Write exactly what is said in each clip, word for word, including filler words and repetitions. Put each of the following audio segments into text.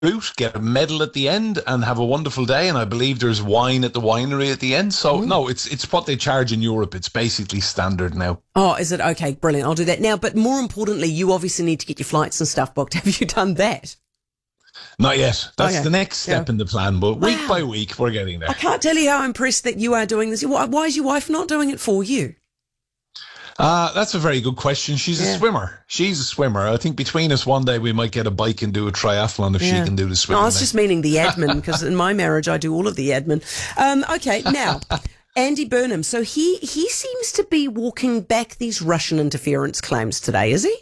fruit, get a medal at the end, and have a wonderful day. And I believe there's wine at the winery at the end. So mm. no, it's it's what they charge in Europe. It's basically standard now. Oh, is it? Okay, brilliant. I'll do that now. But more importantly, you obviously need to get your flights and stuff booked. Have you done that? Not yet. That's okay. The next step yeah. in the plan. But wow. week by week, we're getting there. I can't tell you how impressed that you are doing this. Why, why is your wife not doing it for you? Uh, that's a very good question. She's yeah. a swimmer. She's a swimmer. I think between us one day we might get a bike and do a triathlon if yeah. she can do the swimming. No, I was just meaning the admin, because in my marriage I do all of the admin. Um, okay, now, Andy Burnham. So he, he seems to be walking back these Russian interference claims today, is he?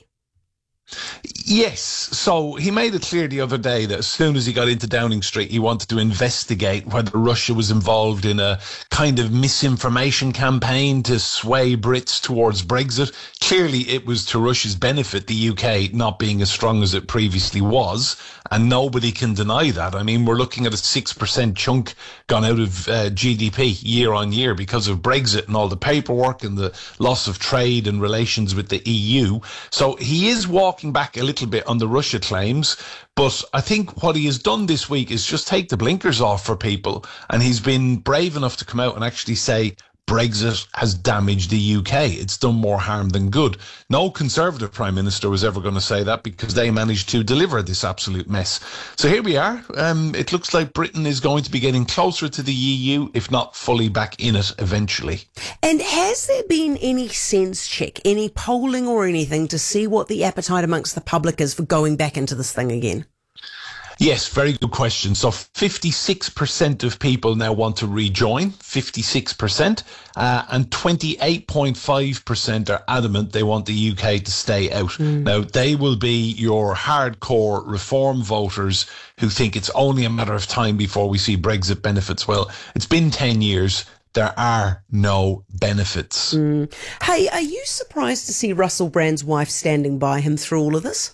Yes. So he made it clear the other day that as soon as he got into Downing Street, he wanted to investigate whether Russia was involved in a kind of misinformation campaign to sway Brits towards Brexit. Clearly, it was to Russia's benefit, the U K not being as strong as it previously was, and nobody can deny that. I mean, we're looking at a six percent chunk gone out of uh, G D P year on year because of Brexit and all the paperwork and the loss of trade and relations with the E U. So he is walking back a little bit on the Russia claims, but I think what he has done this week is just take the blinkers off for people, and he's been brave enough to come out and actually say Brexit has damaged the U K. It's done more harm than good. No Conservative Prime Minister was ever going to say that because they managed to deliver this absolute mess. So here we are. Um, it looks like Britain is going to be getting closer to the E U, if not fully back in it eventually. And has there been any sense check, any polling or anything to see what the appetite amongst the public is for going back into this thing again? Yes, very good question. So fifty-six percent of people now want to rejoin, fifty-six percent, uh, and twenty-eight point five percent are adamant they want the U K to stay out. Mm. Now, they will be your hardcore reform voters who think it's only a matter of time before we see Brexit benefits. Well, it's been ten years. There are no benefits. Mm. Hey, are you surprised to see Russell Brand's wife standing by him through all of this?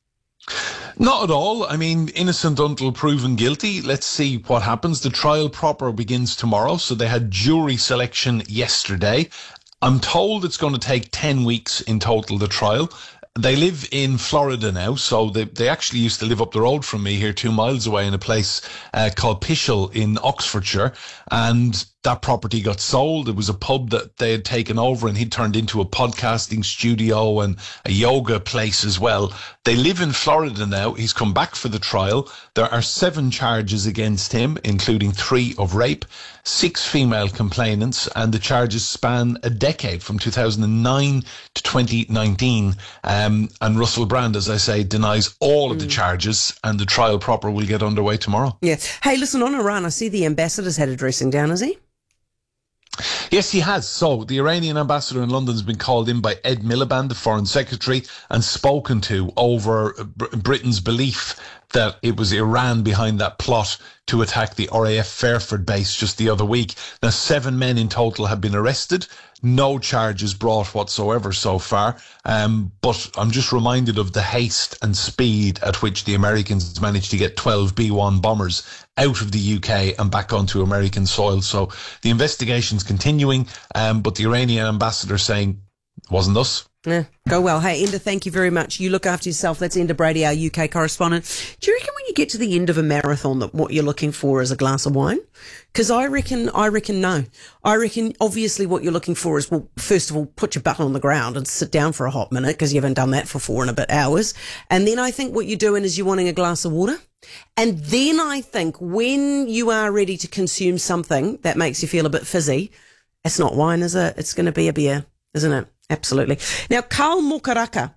Not at all. I mean, innocent until proven guilty. Let's see what happens. The trial proper begins tomorrow. So they had jury selection yesterday. I'm told it's going to take ten weeks in total, the trial. They live in Florida now, so they they actually used to live up the road from me here, two miles away in a place uh, called Pishel in Oxfordshire. And that property got sold. It was a pub that they had taken over, and he turned into a podcasting studio and a yoga place as well. They live in Florida now. He's come back for the trial. There are seven charges against him, including three of rape, six female complainants, and the charges span a decade from two thousand nine to twenty nineteen. Um, and Russell Brand, as I say, denies all of mm. the charges, and the trial proper will get underway tomorrow. Yeah. Hey, listen, on Iran, I see the ambassador's had a dressing down, has he? Yes, he has. So the Iranian ambassador in London has been called in by Ed Miliband, the foreign secretary, and spoken to over Britain's belief that it was Iran behind that plot to attack the R A F Fairford base just the other week. Now, seven men in total have been arrested. No charges brought whatsoever so far. Um, but I'm just reminded of the haste and speed at which the Americans managed to get twelve B one bombers out of the U K and back onto American soil. So the investigation's continuing, um, but the Iranian ambassador saying it wasn't us. Yeah, go well. Hey, Enda, thank you very much. You look after yourself. That's Enda Brady, our U K correspondent. Do you reckon when you get to the end of a marathon that what you're looking for is a glass of wine? Because I reckon, I reckon no. I reckon obviously what you're looking for is, well, first of all, put your butt on the ground and sit down for a hot minute because you haven't done that for four and a bit hours. And then I think what you're doing is you're wanting a glass of water. And then I think when you are ready to consume something that makes you feel a bit fizzy, it's not wine, is it? It's going to be a beer, isn't it? Absolutely. Now, Karl Mokaraka,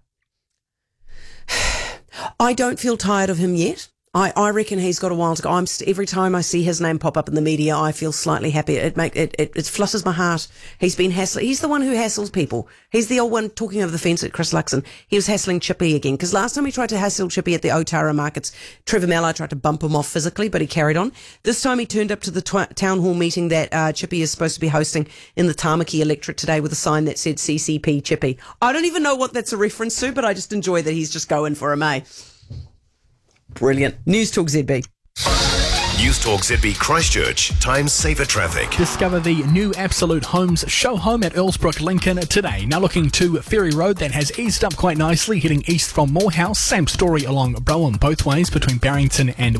I don't feel tired of him yet. I, I reckon he's got a while to go. I'm st- every time I see his name pop up in the media, I feel slightly happy. It make it, it it flutters my heart. He's been hassling. He's the one who hassles people. He's the old one talking over the fence at Chris Luxon. He was hassling Chippy again because last time he tried to hassle Chippy at the Otara markets, Trevor Mallard tried to bump him off physically, but he carried on. This time he turned up to the tw- town hall meeting that uh, Chippy is supposed to be hosting in the Tamaki electorate today with a sign that said C C P Chippy. I don't even know what that's a reference to, but I just enjoy that he's just going for him, eh? Brilliant. News Talk Z B. Newstalk Z B Christchurch. Time saver traffic. Discover the new Absolute Homes show home at Earlsbrook Lincoln today. Now looking to Ferry Road, that has eased up quite nicely, heading east from Morehouse. Same story along Browan both ways between Barrington and